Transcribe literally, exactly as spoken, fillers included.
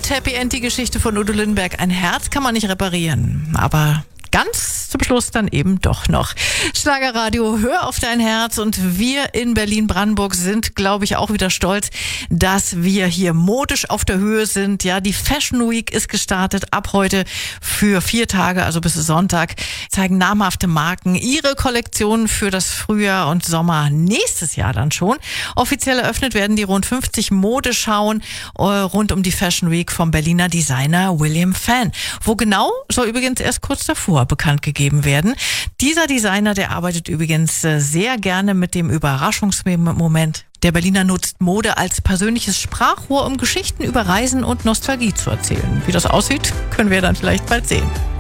Not Happy End, die Geschichte von Udo Lindenberg. Ein Herz kann man nicht reparieren, aber ganz zum Schluss dann eben doch noch. Schlagerradio, hör auf dein Herz. Und wir in Berlin-Brandenburg sind, glaube ich, auch wieder stolz, dass wir hier modisch auf der Höhe sind. Ja, die Fashion Week ist gestartet ab heute für vier Tage, also bis Sonntag, zeigen namhafte Marken ihre Kollektionen für das Frühjahr und Sommer nächstes Jahr dann schon. Offiziell eröffnet werden die rund fünfzig Modeschauen äh, rund um die Fashion Week vom Berliner Designer William Fan. Wo genau, soll übrigens erst kurz davor bekannt gegeben werden. Dieser Designer, der arbeitet übrigens sehr gerne mit dem Überraschungsmoment. Der Berliner nutzt Mode als persönliches Sprachrohr, um Geschichten über Reisen und Nostalgie zu erzählen. Wie das aussieht, können wir dann vielleicht bald sehen.